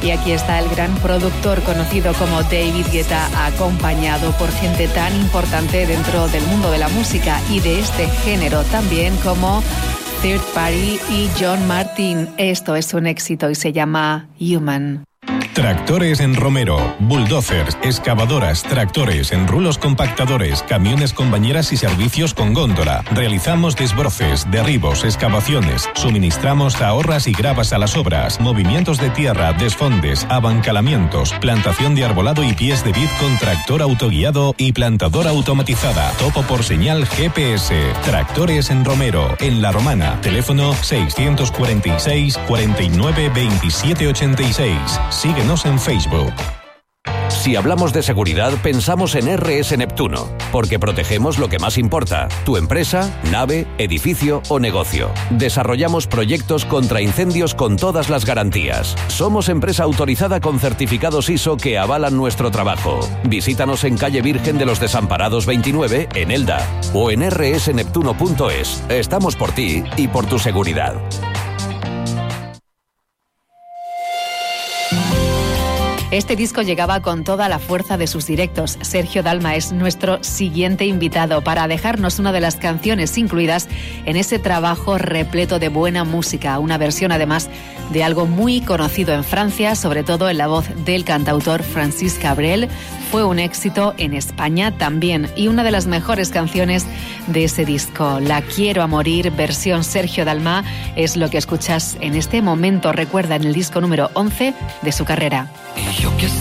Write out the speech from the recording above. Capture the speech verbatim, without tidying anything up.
Y aquí está el gran productor conocido como David Guetta, acompañado por gente tan importante dentro del mundo de la música y de este género también como Third Party y John Martin. Esto es un éxito y se llama Human. Tractores en Romero, bulldozers, excavadoras, tractores, enrulos compactadores, camiones con bañeras y servicios con góndola. Realizamos desbroces, derribos, excavaciones, suministramos ahorras y gravas a las obras, movimientos de tierra, desfondes, abancalamientos, plantación de arbolado y pies de vid con tractor autoguiado y plantadora automatizada. Topo por señal G P S. Tractores en Romero, en La Romana. Teléfono seiscientos cuarenta y seis, cuarenta y nueve, veintisiete ochenta y seis. Síguenos en Facebook. Si hablamos de seguridad, pensamos en R S Neptuno, porque protegemos lo que más importa: tu empresa, nave, edificio o negocio. Desarrollamos proyectos contra incendios con todas las garantías. Somos empresa autorizada con certificados I S O que avalan nuestro trabajo. Visítanos en calle Virgen de los Desamparados veintinueve, en Elda, o en erre ese neptuno punto es. Estamos por ti y por tu seguridad. Este disco llegaba con toda la fuerza de sus directos. Sergio Dalma es nuestro siguiente invitado para dejarnos una de las canciones incluidas en ese trabajo repleto de buena música, una versión además de algo muy conocido en Francia, sobre todo en la voz del cantautor Francis Cabrel. Fue un éxito en España también y una de las mejores canciones de ese disco. La quiero a morir, versión Sergio Dalma, es lo que escuchas en este momento. Recuerda, en el disco número once de su carrera. Y yo que